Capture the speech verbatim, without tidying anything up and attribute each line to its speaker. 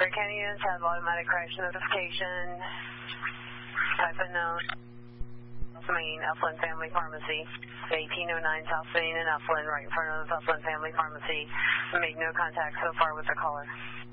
Speaker 1: Great County units have automatic crash notification. Type unknown. Main, Upland Family Pharmacy. eighteen oh nine South Main and Upland, right in front of the Upland Family Pharmacy. Made no contact so far with the caller.